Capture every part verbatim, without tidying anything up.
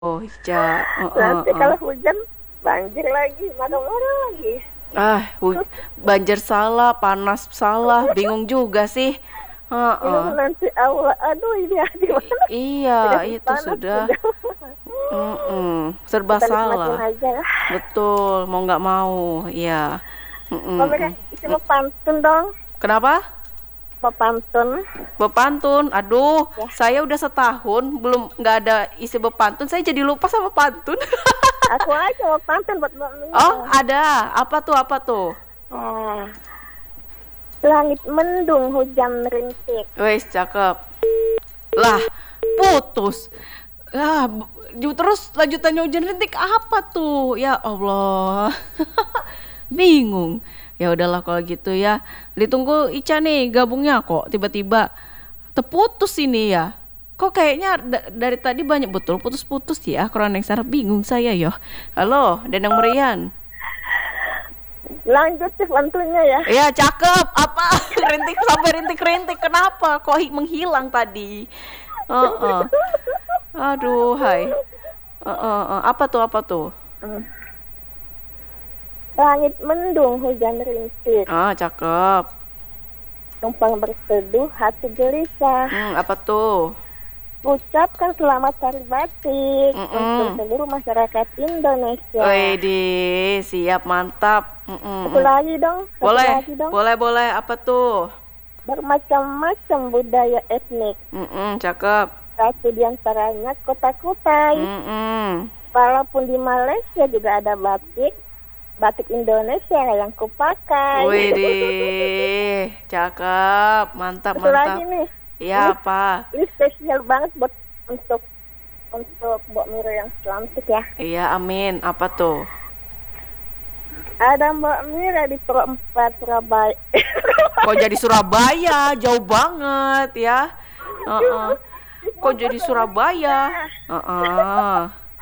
Oh iya, heeh Nanti heeh. kalau hujan banjir lagi, mana-mana lagi. Ah, hu- banjir salah, panas salah, bingung juga sih. Belum Heeh. nanti Allah, aduh ini ya I- gimana? iya, Udah itu panas sudah. udah. Mm-mm. Serba Kita nikmatin salah. aja lah. Betul, mau nggak mau, iya. Mbak Mm-mm. Mira, isi mau pantun dong. Kenapa? Mau pantun. Bepantun, aduh, Ya, saya udah setahun belum nggak ada isi bepantun, saya jadi lupa sama pantun. aku aja mau pantun buat Mbak Oh, Mira. ada. Apa tuh? Apa tuh? Nah, langit mendung, hujan rintik. Wes, cakep. Lah, putus. Ah, b- ju- terus lanjutannya hujan rintik apa tuh? Ya Allah. Bingung. Ya udahlah kalau gitu ya. Ditunggu Ica nih gabungnya kok tiba-tiba terputus ini ya. Kok kayaknya da- dari tadi banyak betul putus-putus ya. Kurang yang sarap bingung saya yo. Halo, Denang Merian. Lanjut sih pantunnya ya. Ya cakep. Apa? Rintik sampai rintik-rintik. Kenapa? Kok hi- menghilang tadi? Heeh. Aduh, hai. Heeh, heeh. Apa tuh? Apa tuh? Hmm. Langit mendung, hujan rintik. Ah, cakep. Numpang berteduh, hati gelisah. Hmm, apa tuh? Ucapkan selamat hari batik untuk Mm-mm. seluruh masyarakat Indonesia. Wih, siap mantap. Satu Mm-mm. lagi dong, satu Boleh, lagi dong. boleh, boleh. Apa tuh? Bermacam-macam budaya etnik. Mm-mm, cakep. Satu di antaranya kota Kutai. Mm-mm. Walaupun di Malaysia juga ada batik, batik Indonesia yang kupakai. Wih, cakep. Mantap, Satu lagi mantap. nih, ini Iya apa? ini spesial banget buat untuk untuk Mbak Mira yang cantik ya. Iya, amin. Apa tuh? Ada Mbak Mira di perempat Surabaya. Kok jadi Surabaya? Jauh banget ya. Heeh. Kok jadi Surabaya? Heeh.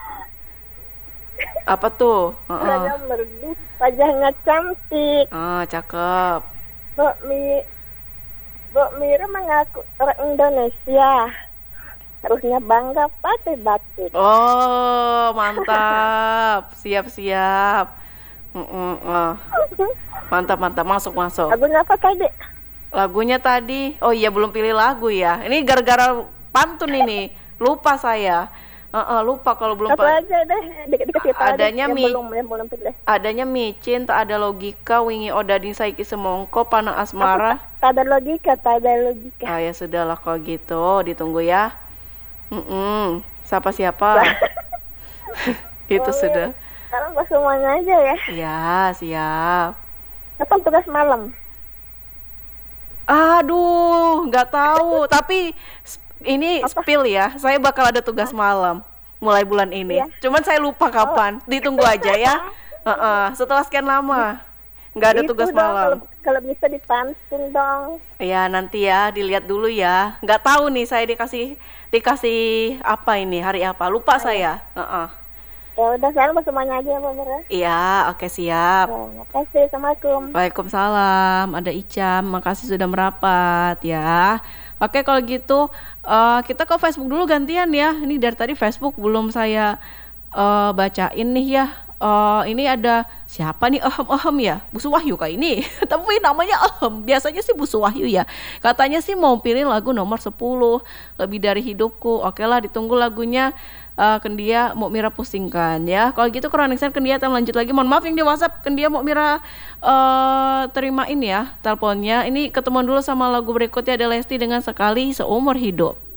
Apa tuh? Heeh. Wajah merdu, wajahnya cantik. Ah, cakep. Mbak Mi, Mbak Mira mengaku orang Indonesia. Harusnya bangga pakai batik. Oh, mantap. Siap, siap. Mm-mm, ah. Mantap, mantap. Masuk, masuk. Lagunya apa tadi? Lagunya tadi. Oh iya, belum pilih lagu ya. Ini gara-gara pantun ini. Lupa saya. Heeh, lupa kalau belum Satu pa- aja deh, dikit dikit kita aja adanya yang mi belum yang belum pilih. adanya micin, tak ada logika, wingi odading saiki semongko, panah Apa asmara. tak? Tak ada logika, tak ada logika. Ah ya sudahlah kalau gitu, ditunggu ya. Mm-mm. Siapa siapa? Itu Mbak Mira, sudah. sekarang buat semuanya aja ya. Ya, siap. Kapan tugas malam? Aduh, nggak tahu. Tapi sp- ini Apa? spill ya. Saya bakal ada tugas malam mulai bulan ini. Iya. Cuman saya lupa Oh. kapan. Ditunggu aja ya. Heeh, setelah sekian lama. Nggak ada Itu tugas dong, kalau malam. kalau bisa dipantun dong. Ya nanti ya dilihat dulu ya. Nggak tahu nih saya dikasih dikasih apa ini hari apa. Lupa saya. Heeh. Ya udah, sekarang buat semuanya aja ya Mbak Mira. Iya, oke siap. Ya, makasih. Assalamualaikum. Waalaikumsalam, ada Icam, makasih sudah merapat ya. Oke kalau gitu eh, kita ke Facebook dulu gantian ya. Ini dari tadi Facebook belum saya eh, bacain nih ya. Eh, ini ada siapa nih Ehem Ehem ya? Busu Wahyu kah ini? Tapi namanya Ehem. Biasanya sih Busu Wahyu ya. Katanya sih mau pilih lagu nomor sepuluh lebih dari hidupku. Oke lah ditunggu lagunya. Eh, Kendia mau Mira pusingkan ya. Kalau gitu Kroniksen Kendia akan lanjut lagi. Mohon maaf yang di WhatsApp Kendia mau Mira eh terimain ya teleponnya. Ini ketemuan dulu sama lagu berikutnya ada Lesti dengan Sekali Seumur Hidup.